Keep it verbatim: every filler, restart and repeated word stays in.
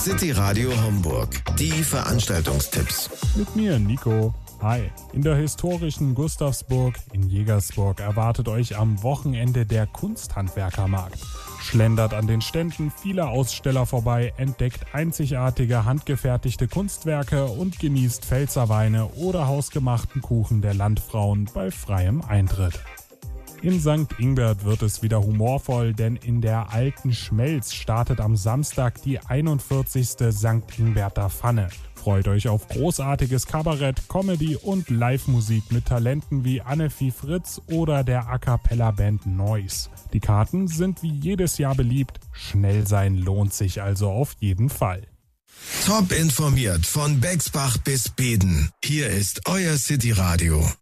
City Radio Homburg. Die Veranstaltungstipps. Mit mir, Nico. Hi. In der historischen Gustavsburg in Jägersburg erwartet euch am Wochenende der Kunsthandwerkermarkt. Schlendert an den Ständen vieler Aussteller vorbei, entdeckt einzigartige handgefertigte Kunstwerke und genießt Pfälzerweine oder hausgemachten Kuchen der Landfrauen bei freiem Eintritt. In Sankt Ingbert wird es wieder humorvoll, denn in der Alten Schmelz startet am Samstag die einundvierzigste Sankt Ingberter Pfanne. Freut euch auf großartiges Kabarett, Comedy und Live-Musik mit Talenten wie Anne-Fie Fritz oder der A-Cappella-Band Noise. Die Karten sind wie jedes Jahr beliebt, schnell sein lohnt sich also auf jeden Fall. Top informiert von Bexbach bis Beden. Hier ist euer City Radio.